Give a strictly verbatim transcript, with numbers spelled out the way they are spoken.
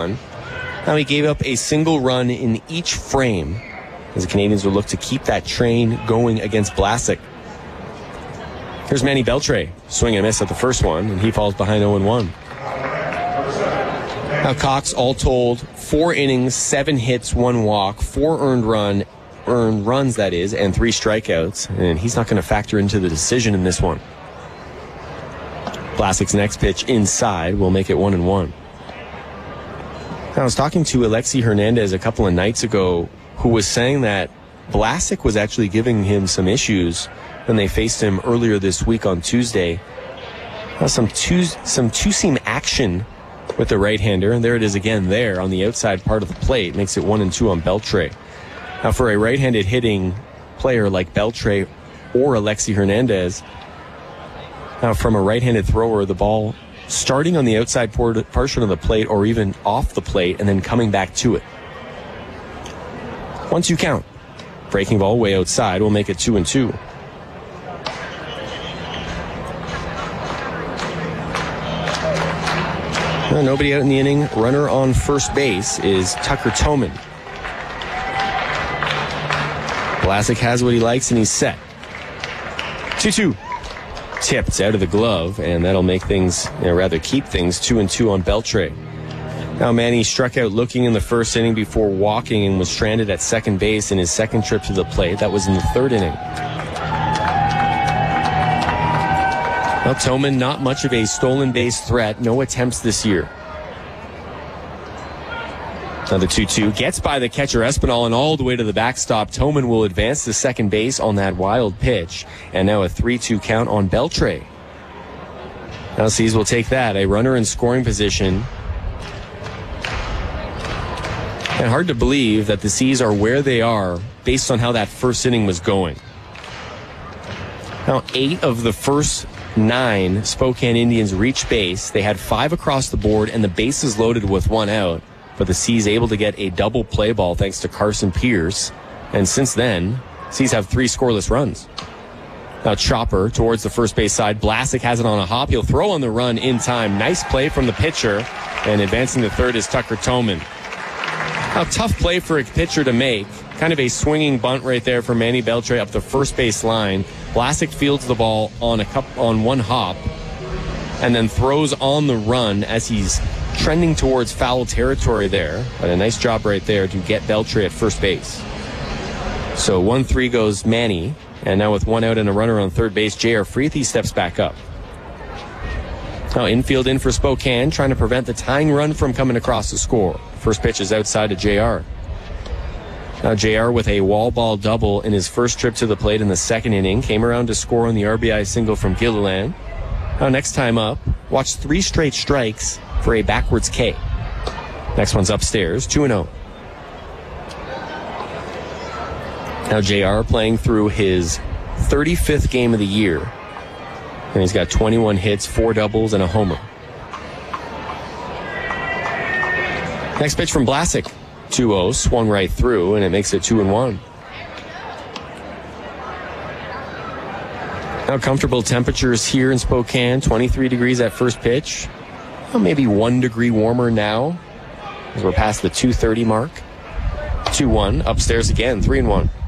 one. Now he gave up a single run in each frame as the Canadians will look to keep that train going against Vlasic. Here's Manny Beltre, swing and miss at the first one, and he falls behind oh and one. Now Cox, all told, four innings, seven hits, one walk, four earned run, earned runs that is, and three strikeouts, and he's not going to factor into the decision in this one. Vlasic's next pitch inside will make it one and one. Now, I was talking to Alexi Hernandez a couple of nights ago, who was saying that Vlasic was actually giving him some issues when they faced him earlier this week on Tuesday. Now, some two some two-seam action with the right-hander, and there it is again there on the outside part of the plate. Makes it one and two on Beltre. Now, for a right-handed hitting player like Beltre or Alexi Hernandez, now from a right-handed thrower, the ball starting on the outside portion of the plate or even off the plate and then coming back to it. One two count. Breaking ball way outside will make it two and two. Well, nobody out in the inning. Runner on first base is Tucker Toman. Vlasic has what he likes and he's set. two two. Tipped out of the glove, and that'll make things, you know, rather keep things two and two on Beltre. Now Manny struck out looking in the first inning before walking and was stranded at second base in his second trip to the plate. That was in the third inning. Well, Toman, not much of a stolen base threat. No attempts this year. Another two two. Gets by the catcher Espinal and all the way to the backstop. Toman will advance to second base on that wild pitch. And now a three two count on Beltre. Now C's will take that. A runner in scoring position. And hard to believe that the C's are where they are based on how that first inning was going. Now, eight of the first nine Spokane Indians reached base. They had five across the board and the bases loaded with one out. But the C's able to get a double play ball thanks to Carson Pierce. And since then, C's have three scoreless runs. Now Chopper towards the first base side. Vlasic has it on a hop. He'll throw on the run in time. Nice play from the pitcher. And advancing to third is Tucker Toman. Now, tough play for a pitcher to make. Kind of a swinging bunt right there for Manny Beltre up the first base line. Vlasic fields the ball on a cup on one hop and then throws on the run as he's trending towards foul territory there. But a nice job right there to get Beltre at first base. So one three goes Manny, and now with one out and a runner on third base, J R Freethy steps back up. Now infield in for Spokane, trying to prevent the tying run from coming across the score. First pitch is outside to J R. Now J R with a wall ball double in his first trip to the plate in the second inning. Came around to score on the R B I single from Gilliland. Now next time up, watch three straight strikes for a backwards K. Next one's upstairs, two and oh. Now J R playing through his thirty-fifth game of the year. And he's got twenty-one hits, four doubles, and a homer. Next pitch from Vlasic. two oh, swung right through, and it makes it two and one. Now comfortable temperatures here in Spokane. twenty-three degrees at first pitch. Well, maybe one degree warmer now as we're past the two thirty mark. two one. Upstairs again, three and one.